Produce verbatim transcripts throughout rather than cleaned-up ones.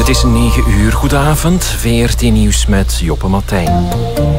Het is negen uur. Goedenavond. V R T Nieuws met Joppe Martijn.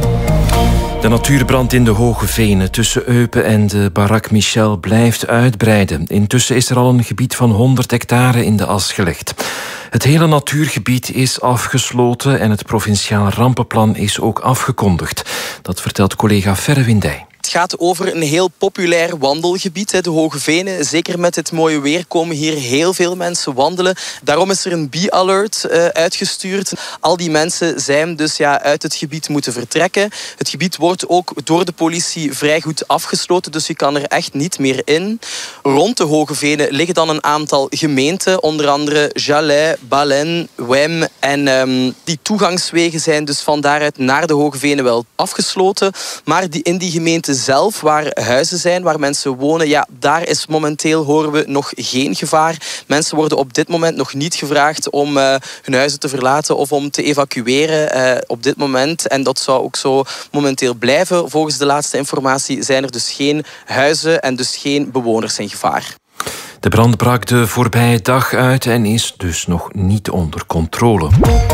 De natuurbrand in de Hoge Venen tussen Eupen en de Barak Michel blijft uitbreiden. Intussen is er al een gebied van honderd hectare in de as gelegd. Het hele natuurgebied is afgesloten en het provinciaal rampenplan is ook afgekondigd. Dat vertelt collega Ferre Windij. Het gaat over een heel populair wandelgebied, de Hoge Venen. Zeker met het mooie weer komen hier heel veel mensen wandelen. Daarom is er een bee-alert uitgestuurd. Al die mensen zijn dus ja, uit het gebied moeten vertrekken. Het gebied wordt ook door de politie vrij goed afgesloten, dus je kan er echt niet meer in. Rond de Hoge Venen liggen dan een aantal gemeenten, onder andere Jalais, Balen, Wem. En um, die toegangswegen zijn dus van daaruit naar de Hoge Venen wel afgesloten. Maar die, in die gemeenten zelf, waar huizen zijn, waar mensen wonen, ja, daar is momenteel, horen we, nog geen gevaar. Mensen worden op dit moment nog niet gevraagd om uh, hun huizen te verlaten of om te evacueren uh, op dit moment. En dat zou ook zo momenteel blijven. Volgens de laatste informatie zijn er dus geen huizen en dus geen bewoners in gevaar. De brand brak de voorbije dag uit en is dus nog niet onder controle.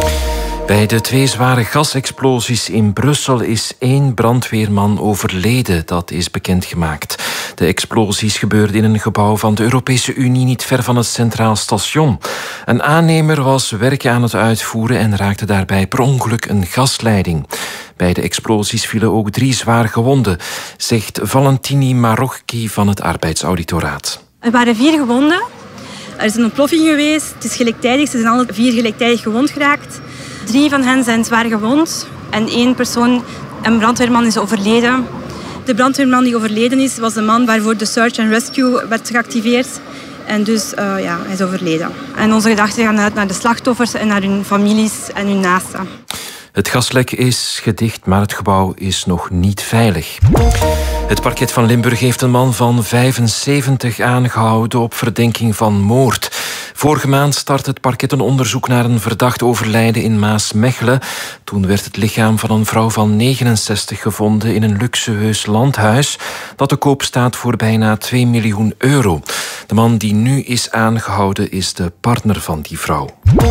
Bij de twee zware gasexplosies in Brussel is één brandweerman overleden. Dat is bekendgemaakt. De explosies gebeurden in een gebouw van de Europese Unie niet ver van het Centraal Station. Een aannemer was werk aan het uitvoeren en raakte daarbij per ongeluk een gasleiding. Bij de explosies vielen ook drie zwaar gewonden, zegt Valentini Marocchi van het Arbeidsauditoraat. Er waren vier gewonden. Er is een ontploffing geweest. Het is gelijktijdig. Ze zijn alle vier gelijktijdig gewond geraakt. Drie van hen zijn zwaar gewond en één persoon, een brandweerman, is overleden. De brandweerman die overleden is, was de man waarvoor de search and rescue werd geactiveerd. En dus, uh, ja, hij is overleden. En onze gedachten gaan uit naar de slachtoffers en naar hun families en hun naasten. Het gaslek is gedicht, maar het gebouw is nog niet veilig. Het parket van Limburg heeft een man van vijfenzeventig aangehouden op verdenking van moord. Vorige maand startte het parket een onderzoek naar een verdacht overlijden in Maasmechelen. Toen werd het lichaam van een vrouw van negenenzestig gevonden in een luxueus landhuis dat te koop staat voor bijna twee miljoen euro. De man die nu is aangehouden is de partner van die vrouw.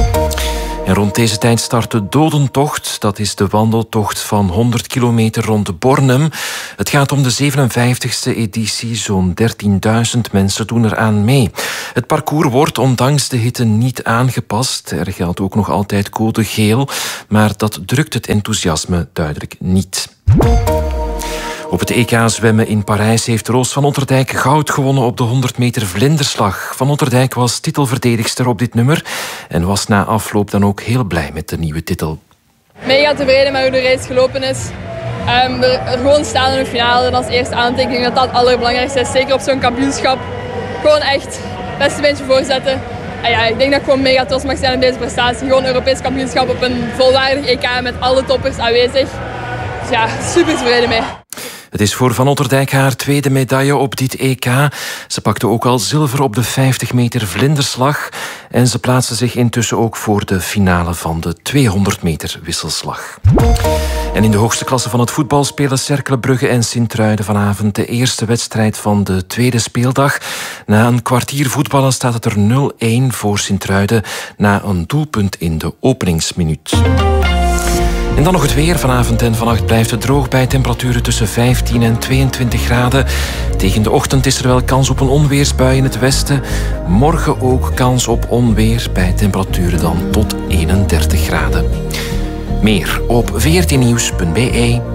En rond deze tijd start de Dodentocht. Dat is de wandeltocht van honderd kilometer rond Bornem. Het gaat om de zevenenvijftigste editie. Zo'n dertienduizend mensen doen eraan mee. Het parcours wordt ondanks de hitte niet aangepast. Er geldt ook nog altijd code geel. Maar dat drukt het enthousiasme duidelijk niet. Op het E K zwemmen in Parijs heeft Roos van Otterdijk goud gewonnen op de honderd meter vlinderslag. Van Otterdijk was titelverdedigster op dit nummer en was na afloop dan ook heel blij met de nieuwe titel. Mega tevreden met hoe de race gelopen is. Um, er, er gewoon staan in de finale en als eerste aantekening dat dat het allerbelangrijkste is. Zeker op zo'n kampioenschap. Gewoon echt het beste beentje voorzetten. En ja, ik denk dat ik gewoon mega trots mag zijn op deze prestatie. Gewoon Europees kampioenschap op een volwaardig E K met alle toppers aanwezig. Dus ja, super tevreden mee. Het is voor Van Otterdijk haar tweede medaille op dit E K. Ze pakte ook al zilver op de vijftig meter vlinderslag. En ze plaatste zich intussen ook voor de finale van de tweehonderd meter wisselslag. En in de hoogste klasse van het voetbal spelen Cercle Brugge en Sint-Truiden vanavond de eerste wedstrijd van de tweede speeldag. Na een kwartier voetballen staat het er nul-één voor Sint-Truiden na een doelpunt in de openingsminuut. En dan nog het weer. Vanavond en vannacht blijft het droog bij temperaturen tussen vijftien en tweeëntwintig graden. Tegen de ochtend is er wel kans op een onweersbui in het westen. Morgen ook kans op onweer bij temperaturen dan tot eenendertig graden. Meer op v r t nieuws punt b e.